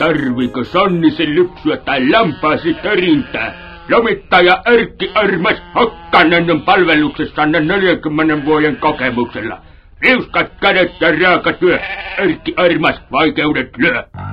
Tarviiko Sonnisen lypsyä tai lampaasi törintää? Lomittaja Erkki Armas Hokkanen on palveluksessanne 40 vuoden kokemuksella. Riuskat kädet ja raaka työ. Erkki Armas, vaikeudet lyö.